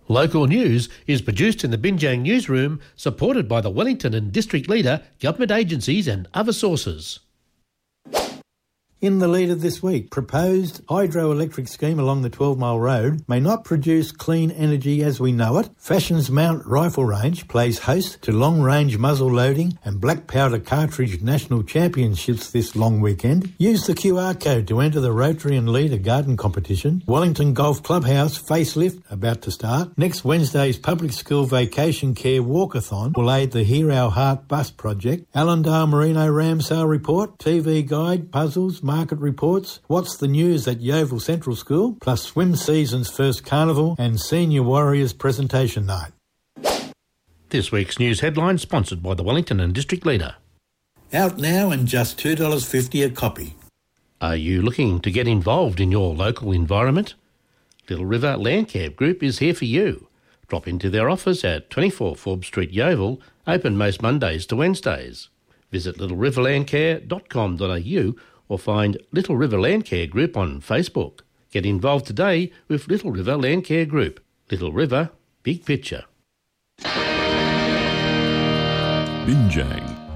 Local news is produced in the Binjang newsroom, supported by the Wellington and District Leader, government agencies and other sources. In the lead of this week, proposed hydroelectric scheme along the 12-mile road may not produce clean energy as we know it. Fashion's Mount Rifle Range plays host to long-range muzzle loading and black powder cartridge national championships this long weekend. Use the QR code to enter the Rotary and Leader Garden competition. Wellington Golf Clubhouse facelift about to start. Next Wednesday's public school vacation care walkathon will aid the Hear Our Heart bus project. Allendale Merino Ramsale report, TV guide, puzzles, market reports, what's the news at Yeovil Central School, plus swim season's first carnival and Senior Warriors presentation night. This week's news headline sponsored by the Wellington and District Leader. Out now and just $2.50 a copy. Are you looking to get involved in your local environment? Little River Landcare Group is here for you. Drop into their office at 24 Forbes Street, Yeovil, open most Mondays to Wednesdays. Visit littleriverlandcare.com.au or find Little River Landcare Group on Facebook. Get involved today with Little River Landcare Group. Little River, big picture. Binjang.